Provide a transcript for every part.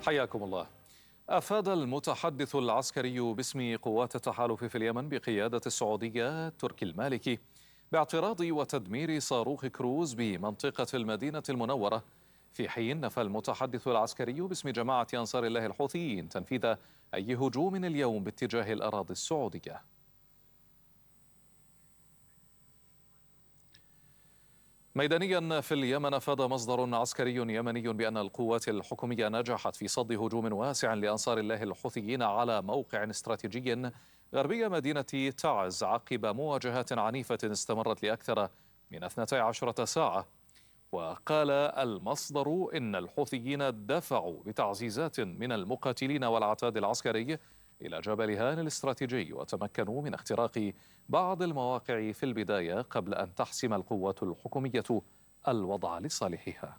حياكم الله. أفاد المتحدث العسكري باسم قوات التحالف في اليمن بقيادة السعودية تركي المالكي باعتراض وتدمير صاروخ كروز بمنطقة المدينة المنورة، في حين نفى المتحدث العسكري باسم جماعة أنصار الله الحوثيين تنفيذ أي هجوم اليوم باتجاه الأراضي السعودية. ميدانيا في اليمن، أفاد مصدر عسكري يمني بأن القوات الحكومية نجحت في صد هجوم واسع لأنصار الله الحوثيين على موقع استراتيجي غربي مدينة تعز عقب مواجهات عنيفة استمرت لأكثر من 12 ساعة. وقال المصدر إن الحوثيين دفعوا بتعزيزات من المقاتلين والعتاد العسكري إلى جبل هان الاستراتيجي، وتمكنوا من اختراق بعض المواقع في البداية قبل أن تحسم القوات الحكومية الوضع لصالحها.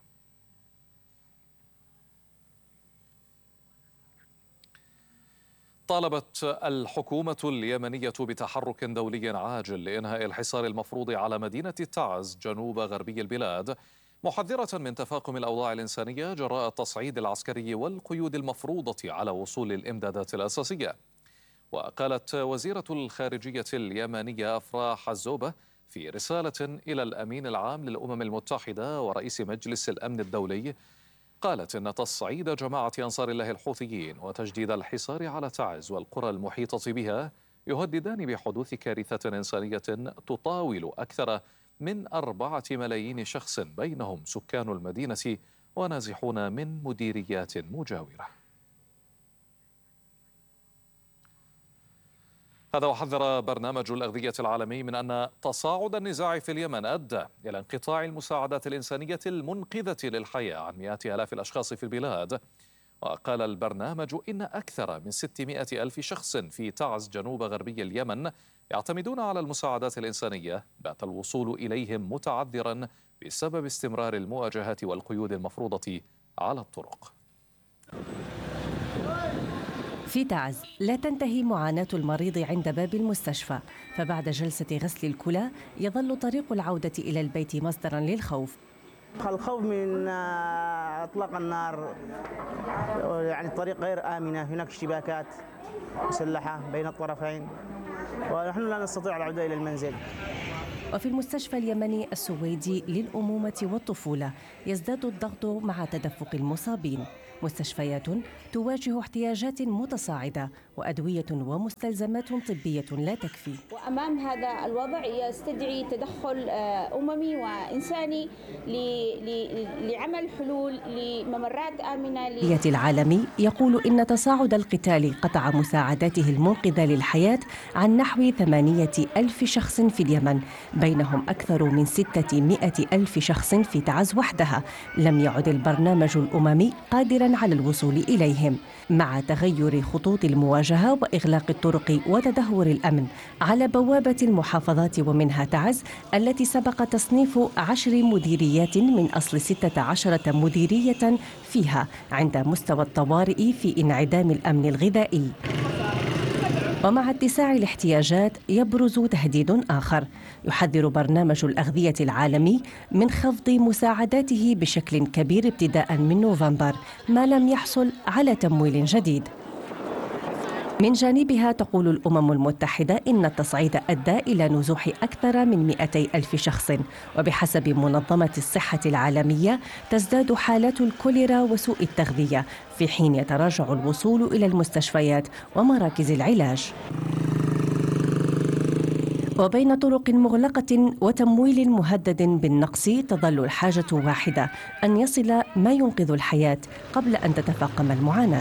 طالبت الحكومة اليمنية بتحرك دولي عاجل لإنهاء الحصار المفروض على مدينة تعز جنوب غربي البلاد، محذرة من تفاقم الأوضاع الإنسانية جراء التصعيد العسكري والقيود المفروضة على وصول الإمدادات الأساسية. وقالت وزيرة الخارجية اليمنية أفراح الزوبة في رسالة إلى الأمين العام للأمم المتحدة ورئيس مجلس الأمن الدولي، قالت إن تصعيد جماعة أنصار الله الحوثيين وتجديد الحصار على تعز والقرى المحيطة بها يهددان بحدوث كارثة إنسانية تطاول أكثر من 4 ملايين شخص، بينهم سكان المدينة ونازحون من مديريات مجاورة. هذا وحذر برنامج الأغذية العالمي من أن تصاعد النزاع في اليمن أدى إلى انقطاع المساعدات الإنسانية المنقذة للحياة عن مئات آلاف الأشخاص في البلاد. وقال البرنامج إن أكثر من 600 ألف شخص في تعز جنوب غربي اليمن يعتمدون على المساعدات الإنسانية، بات الوصول إليهم متعذرا بسبب استمرار المواجهات والقيود المفروضة على الطرق. في تعز لا تنتهي معاناة المريض عند باب المستشفى، فبعد جلسة غسل الكلى يظل طريق العودة إلى البيت مصدراً للخوف. الخوف من اطلاق النار، يعني الطريق غير آمنة، هناك اشتباكات مسلحة بين الطرفين ونحن لا نستطيع العودة إلى المنزل. وفي المستشفى اليمني السويدي للأمومة والطفولة يزداد الضغط مع تدفق المصابين، مستشفيات تواجه احتياجات متصاعدة وأدوية ومستلزمات طبية لا تكفي. وأمام هذا الوضع يستدعي تدخل أممي وإنساني لعمل حلول لممرات آمنة. العالمي يقول إن تصاعد القتال قطع مساعداته المنقذة للحياة عن نحو 8,000 شخص في اليمن، بينهم أكثر من 600,000 شخص في تعز وحدها. لم يعد البرنامج الأممي قادراً على الوصول إليهم، مع تغير خطوط المواجهة وإغلاق الطرق وتدهور الأمن على بوابة المحافظات ومنها تعز التي سبق تصنيف 10 مديريات من أصل 16 مديرية فيها عند مستوى الطوارئ في انعدام الأمن الغذائي. ومع اتساع الاحتياجات يبرز تهديد آخر، يحذر برنامج الأغذية العالمي من خفض مساعداته بشكل كبير ابتداء من نوفمبر ما لم يحصل على تمويل جديد. من جانبها تقول الأمم المتحدة إن التصعيد أدى إلى نزوح أكثر من 200,000 شخص، وبحسب منظمة الصحة العالمية تزداد حالات الكوليرا وسوء التغذية في حين يتراجع الوصول إلى المستشفيات ومراكز العلاج. وبين طرق مغلقة وتمويل مهدد بالنقص تظل الحاجة واحدة: أن يصل ما ينقذ الحياة قبل أن تتفاقم المعاناة.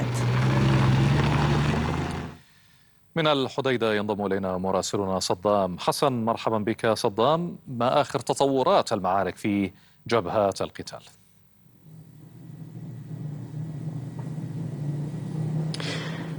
من الحديدة ينضم إلينا مراسلنا صدام حسن. مرحبا بك صدام، ما آخر تطورات المعارك في جبهات القتال؟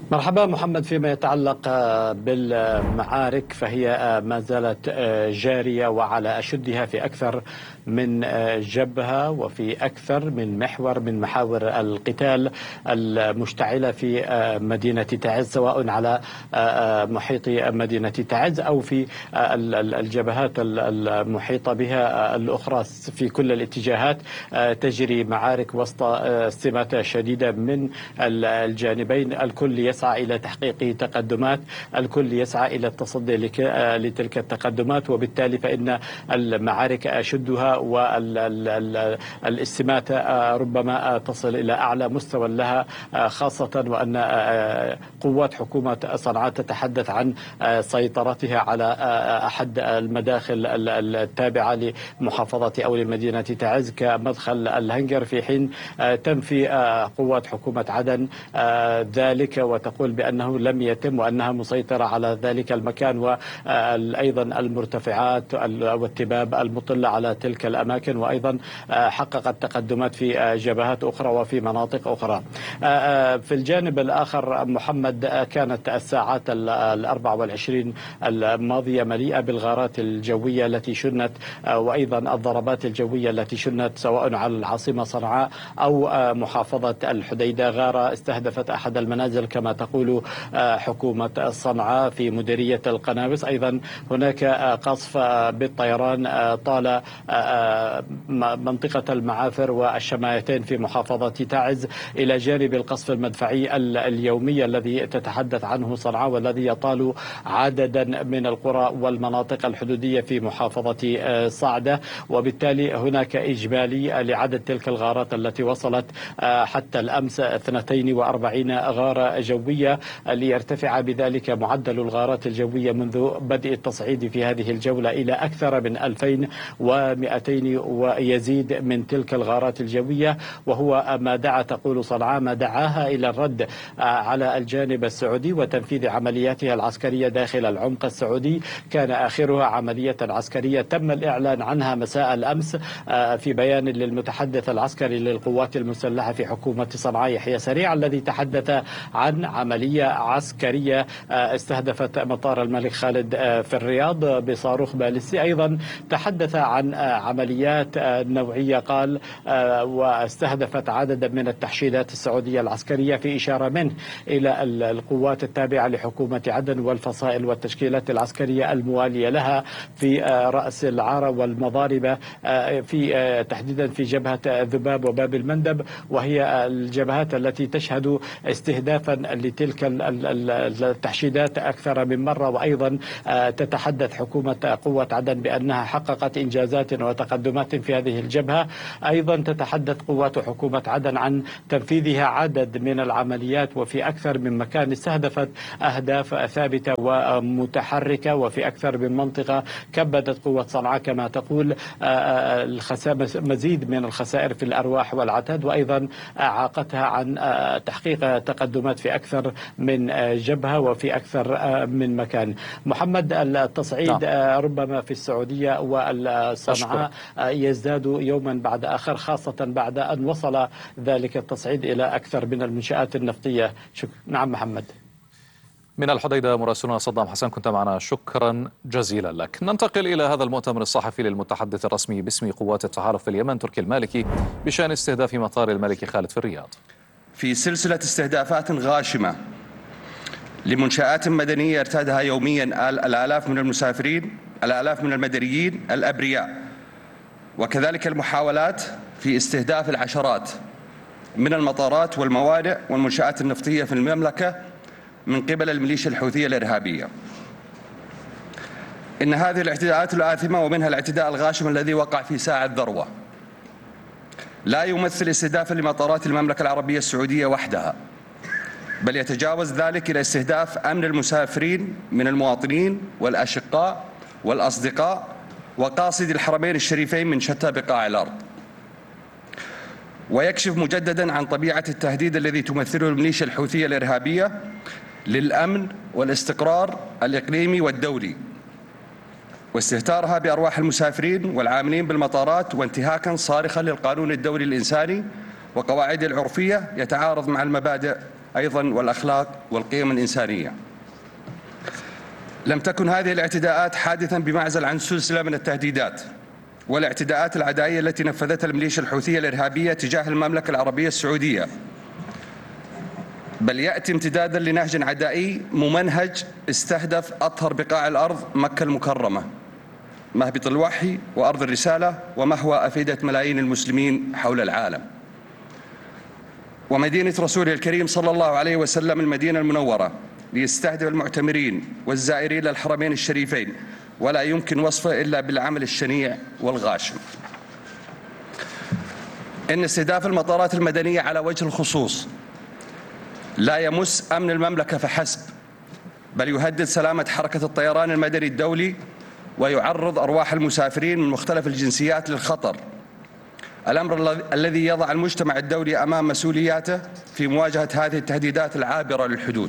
مرحبا محمد. فيما يتعلق بالمعارك فهي ما زالت جارية وعلى أشدها في أكثر من جبهة وفي أكثر من محور من محاور القتال المشتعلة في مدينة تعز، سواء على محيط مدينة تعز أو في الجبهات المحيطة بها الأخرى. في كل الاتجاهات تجري معارك وسط سمات شديدة من الجانبين. الكل يسعى إلى تحقيق تقدمات، الكل يسعى إلى التصدي لتلك التقدمات، وبالتالي فإن المعارك أشدها والسمات ربما تصل إلى أعلى مستوى لها، خاصة وأن قوات حكومة صنعاء تتحدث عن سيطرتها على أحد المداخل التابعة لمحافظة أو لمدينة تعز كمدخل الهنجر، في حين تنفي قوات حكومة عدن ذلك وتقول بأنه لم يتم وأنها مسيطرة على ذلك المكان، وأيضا المرتفعات والتباب المطلة على تلك الأماكن، وأيضا حققت تقدمات في جبهات أخرى وفي مناطق أخرى. في الجانب الآخر محمد، كانت الساعات 24 الماضية مليئة بالغارات الجوية التي شنت، وأيضا الضربات الجوية التي شنت سواء على العاصمة صنعاء أو محافظة الحديدة. غارة استهدفت أحد المنازل كما تقول حكومة صنعاء في مديرية القنابس. أيضا هناك قصف بالطيران طال منطقة المعافر والشمايتين في محافظة تعز، إلى جانب القصف المدفعي اليومي الذي تتحدث عنه صنعاء والذي يطال عددا من القرى والمناطق الحدودية في محافظة صعدة. وبالتالي هناك إجمالي لعدد تلك الغارات التي وصلت حتى الأمس 42 غارة جوية، ليرتفع بذلك معدل الغارات الجوية منذ بدء التصعيد في هذه الجولة إلى أكثر من 2200 ويزيد من تلك الغارات الجوية، وهو ما دعا، تقول صنعاء، ما دعاها إلى الرد على الجانب السعودي وتنفيذ عملياتها العسكرية داخل العمق السعودي. كان آخرها عملية عسكرية تم الإعلان عنها مساء الأمس في بيان للمتحدث العسكري للقوات المسلحة في حكومة صنعاء يحيى سريع، الذي تحدث عن عملية عسكرية استهدفت مطار الملك خالد في الرياض بصاروخ باليستي. أيضا تحدث عن عمليات نوعية قال واستهدفت عددا من التحشيدات السعودية العسكرية، في إشارة منه إلى القوات التابعة لحكومة عدن والفصائل والتشكيلات العسكرية الموالية لها في رأس العارة والمضاربة، في تحديدا في جبهة ذباب وباب المندب، وهي الجبهات التي تشهد استهدافا لتلك التحشيدات أكثر من مرة. وأيضا تتحدث حكومة قوة عدن بأنها حققت إنجازات وتقدمات في هذه الجبهة. أيضا تتحدث قوات حكومة عدن عن تنفيذها عدد من العمليات وفي أكثر من مكان استهدفت أهداف ثابتة ومتحركة، وفي أكثر من منطقة كبدت قوة صنعاء كما تقول مزيد من الخسائر في الأرواح والعتاد، وأيضا أعاقتها عن تحقيق تقدمات في أكثر من جبهة وفي أكثر من مكان. محمد، التصعيد ربما في السعودية والصنعاء يزداد يوما بعد آخر، خاصة بعد أن وصل ذلك التصعيد إلى أكثر من المنشآت النفطية. نعم محمد. من الحديدة مراسلنا صدام حسن، كنت معنا، شكرا جزيلا لك. ننتقل إلى هذا المؤتمر الصحفي للمتحدث الرسمي باسم قوات التحالف في اليمن تركي المالكي بشأن استهداف مطار الملك خالد في الرياض. في سلسلة استهدافات غاشمة لمنشآت مدنية يرتادها يوميا الآلاف من المسافرين، الآلاف من المدنيين الأبرياء، وكذلك المحاولات في استهداف العشرات من المطارات والموانئ والمنشآت النفطية في المملكة من قبل الميليشيا الحوثية الإرهابية. إن هذه الاعتداءات الآثمة ومنها الاعتداء الغاشم الذي وقع في ساعة ذروة لا يمثل استهدافا لمطارات المملكة العربية السعودية وحدها، بل يتجاوز ذلك إلى استهداف أمن المسافرين من المواطنين والأشقاء والأصدقاء وقاصدي الحرمين الشريفين من شتى بقاع الأرض. ويكشف مجددا عن طبيعة التهديد الذي تمثله الميليشيا الحوثية الإرهابية للأمن والاستقرار الإقليمي والدولي، واستهتارها بأرواح المسافرين والعاملين بالمطارات، وانتهاكا صارخا للقانون الدولي الإنساني وقواعده العرفية يتعارض مع المبادئ أيضا والأخلاق والقيم الإنسانية. لم تكن هذه الاعتداءات حادثا بمعزل عن سلسلة من التهديدات والاعتداءات العدائية التي نفذتها الميليشيا الحوثية الإرهابية تجاه المملكة العربية السعودية، بل يأتي امتدادا لنهج عدائي ممنهج استهدف أطهر بقاع الأرض، مكة المكرمة، مهبط الوحي وأرض الرسالة ومهوى أفئدة ملايين المسلمين حول العالم، ومدينة رسوله الكريم صلى الله عليه وسلم المدينة المنورة، ليستهدف المعتمرين والزائرين للحرمين الشريفين، ولا يمكن وصفه إلا بالعمل الشنيع والغاشم. إن استهداف المطارات المدنية على وجه الخصوص لا يمس أمن المملكة فحسب، بل يهدد سلامة حركة الطيران المدني الدولي ويعرض أرواح المسافرين من مختلف الجنسيات للخطر، الأمر الذي يضع المجتمع الدولي أمام مسؤولياته في مواجهة هذه التهديدات العابرة للحدود.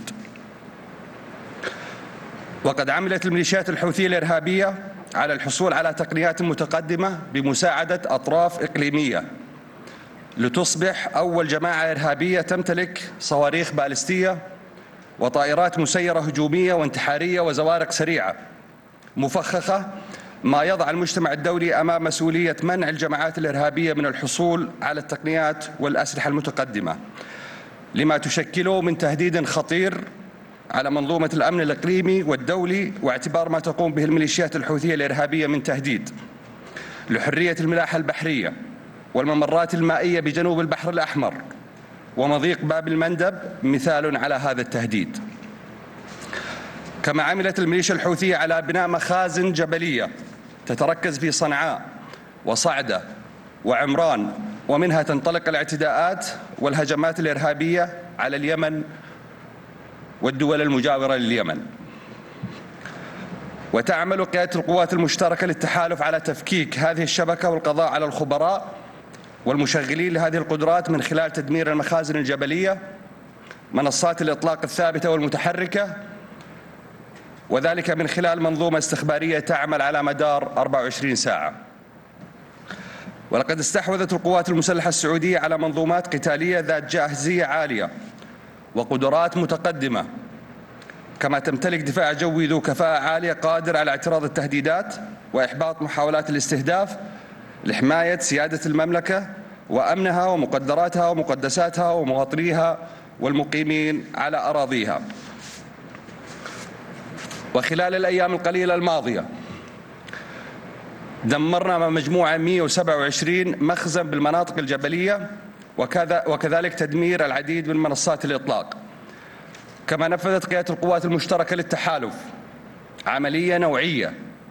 وقد عملت الميليشيات الحوثية الإرهابية على الحصول على تقنيات متقدمة بمساعدة أطراف إقليمية لتصبح أول جماعة إرهابية تمتلك صواريخ باليستية وطائرات مسيرة هجومية وانتحارية وزوارق سريعة مفخخة، ما يضع المجتمع الدولي أمام مسؤولية منع الجماعات الإرهابية من الحصول على التقنيات والأسلحة المتقدمة، لما تشكله من تهديد خطير على منظومة الأمن الإقليمي والدولي، واعتبار ما تقوم به الميليشيات الحوثية الإرهابية من تهديد لحرية الملاحة البحرية والممرات المائية بجنوب البحر الأحمر ومضيق باب المندب مثال على هذا التهديد. كما عملت الميليشيا الحوثية على بناء مخازن جبلية تتركز في صنعاء وصعدة وعمران، ومنها تنطلق الاعتداءات والهجمات الإرهابية على اليمن والدول المجاورة لليمن. وتعمل قيادة القوات المشتركة للتحالف على تفكيك هذه الشبكة والقضاء على الخبراء والمشغلين لهذه القدرات من خلال تدمير المخازن الجبلية، منصات الإطلاق الثابتة والمتحركة، وذلك من خلال منظومة استخبارية تعمل على مدار 24 ساعة. ولقد استحوذت القوات المسلحة السعودية على منظومات قتالية ذات جاهزية عالية وقدرات متقدمة، كما تمتلك دفاع جوي ذو كفاءة عالية قادر على اعتراض التهديدات وإحباط محاولات الاستهداف لحماية سيادة المملكة وأمنها ومقدراتها ومقدساتها ومواطنيها والمقيمين على أراضيها. وخلال الأيام القليلة الماضية دمرنا مجموعة 127 مخزن بالمناطق الجبلية، وكذلك تدمير العديد من منصات الإطلاق. كما نفذت قيادة القوات المشتركة للتحالف عملية نوعية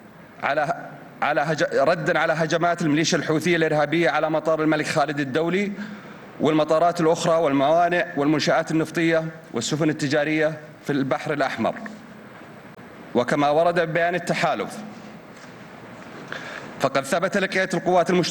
ردا على هجمات الميليشيا الحوثية الإرهابية على مطار الملك خالد الدولي والمطارات الأخرى والموانئ والمنشآت النفطية والسفن التجارية في البحر الأحمر. وكما ورد ببيان التحالف، فقد ثبت لقيادة القوات المشتركة